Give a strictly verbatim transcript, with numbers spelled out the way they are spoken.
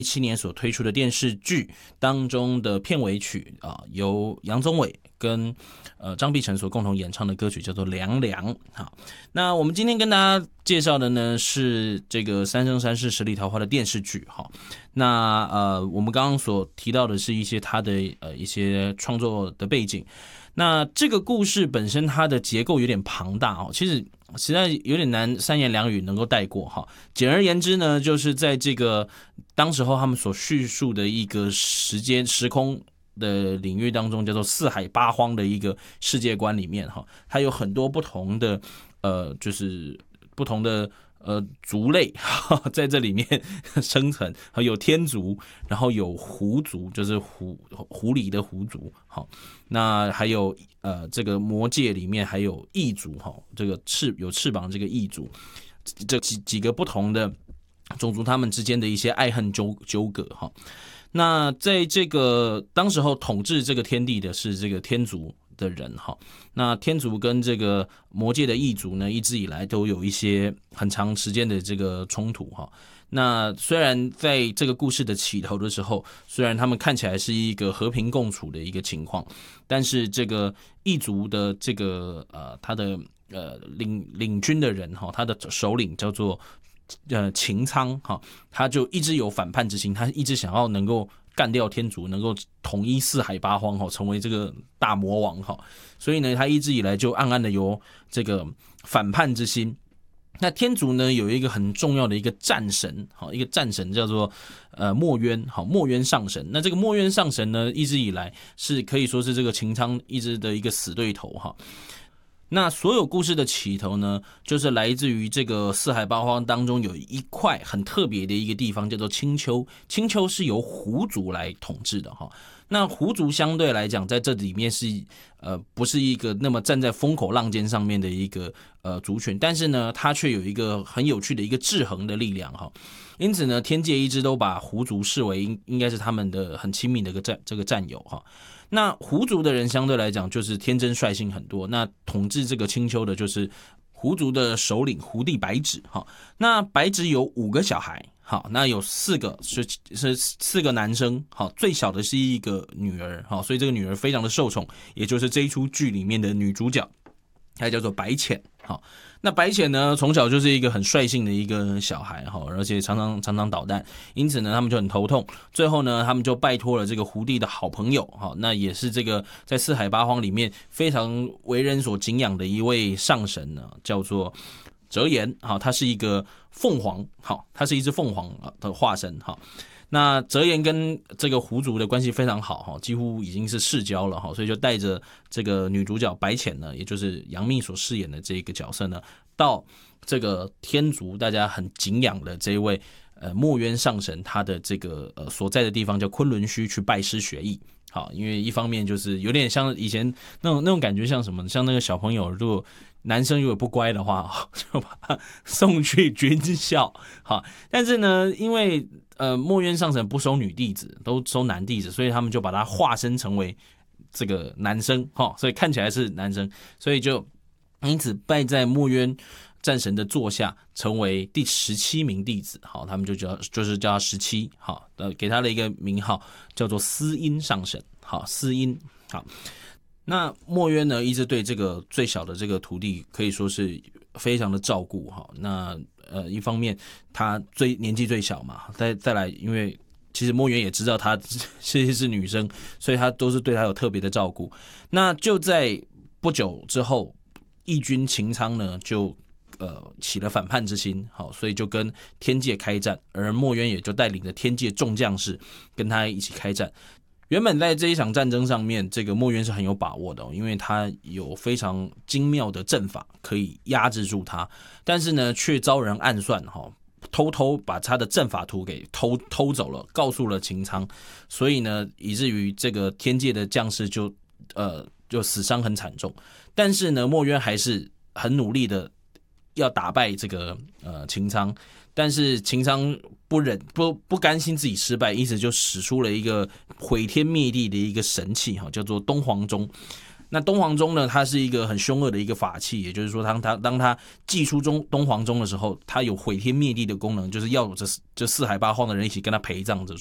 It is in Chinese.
一七年所推出的电视剧当中的片尾曲啊，由杨宗纬跟呃张碧晨所共同演唱的歌曲叫做《凉凉》。好，那我们今天跟大家介绍的呢是这个《三生三世十里桃花》的电视剧。好，那呃我们刚刚所提到的是一些他的呃一些创作的背景。那这个故事本身它的结构有点庞大哦，其实实在有点难三言两语能够带过哈。简而言之呢，就是在这个当时候他们所叙述的一个时间时空的领域当中，叫做四海八荒的一个世界观里面哈，它有很多不同的呃，就是不同的。呃，族类在这里面生成，有天族，然后有狐族，就是狐狐狸的狐族，好，那还有呃，这个魔界里面还有异族，哈，这个翅有翅膀这个异族，这几几个不同的种族，他们之间的一些爱恨纠纠葛，哈。那在这个当时候统治这个天地的是这个天族的人哈，那天族跟这个魔界的异族呢，一直以来都有一些很长时间的这个冲突哈。那虽然在这个故事的起头的时候，虽然他们看起来是一个和平共处的一个情况，但是这个异族的这个呃他的呃领领军的人哈，他的首领叫做呃秦苍哈，他就一直有反叛之心，他一直想要能够干掉天族，能够统一四海八荒，成为这个大魔王，所以呢，他一直以来就暗暗的有这个反叛之心。那天族呢，有一个很重要的一个战神，一个战神叫做呃墨渊，墨渊上神。那这个墨渊上神呢，一直以来是可以说是这个秦苍一直的一个死对头哈。那所有故事的起头呢，就是来自于这个四海八荒当中有一块很特别的一个地方，叫做青丘。青丘是由狐族来统治的哈。那狐族相对来讲，在这里面是呃不是一个那么站在风口浪尖上面的一个呃族群，但是呢，它却有一个很有趣的一个制衡的力量哈。因此呢，天界一直都把狐族视为应应该是他们的很亲密的一个战这个战友哈。那狐族的人相对来讲就是天真率性很多，那统治这个青丘的就是狐族的首领狐帝白纸哈。那白纸有五个小孩，好，那有四个是是四个男生，好，最小的是一个女儿，好，所以这个女儿非常的受宠，也就是这一出剧里面的女主角，她叫做白浅，好。那白浅呢，从小就是一个很率性的一个小孩哈，而且常常常常捣蛋，因此呢，他们就很头痛。最后呢，他们就拜托了这个狐帝的好朋友哈，那也是这个在四海八荒里面非常为人所敬仰的一位上神呢，叫做折颜哈，他是一个凤凰，好，他是一只凤凰的化身哈。那折颜跟这个狐族的关系非常好，几乎已经是世交了，所以就带着这个女主角白浅呢，也就是杨幂所饰演的这个角色呢，到这个天族大家很敬仰的这一位呃墨渊上神他的这个呃所在的地方叫昆仑虚去拜师学艺。好，因为一方面就是有点像以前那种那种感觉，像什么，像那个小朋友，如果男生如果不乖的话，就把他送去军校。好，但是呢，因为呃墨渊上神不收女弟子，都收男弟子，所以他们就把他化身成为这个男生，哈，所以看起来是男生，所以就因此拜在墨渊战神的座下，成为第十七名弟子，好，他们就叫就是叫他十七，好，呃，给他的一个名号叫做司音上神，好，司音，好，那墨渊呢，一直对这个最小的这个徒弟可以说是非常的照顾，哈，那呃，一方面他最年纪最小嘛，再再来，因为其实墨渊也知道他是是女生，所以他都是对他有特别的照顾。那就在不久之后，义军秦苍呢就呃起了反叛之心，好，所以就跟天界开战，而墨渊也就带领着天界众将士跟他一起开战。原本在这一场战争上面，这个墨渊是很有把握的，因为他有非常精妙的阵法可以压制住他，但是呢，却遭人暗算，偷偷把他的阵法图给偷偷走了，告诉了秦苍，所以呢，以至于这个天界的将士就呃就死伤很惨重。但是呢，墨渊还是很努力的要打败这个呃秦苍。但是秦苍不忍不不甘心自己失败，因此就使出了一个毁天灭地的一个神器，叫做东皇钟。 那东皇钟呢，它是一个很凶恶的一个法器，也就是说当它当它祭出中东皇钟的时候，它有毁天灭地的功能，就是要有这这四海八荒的人一起跟它陪葬着，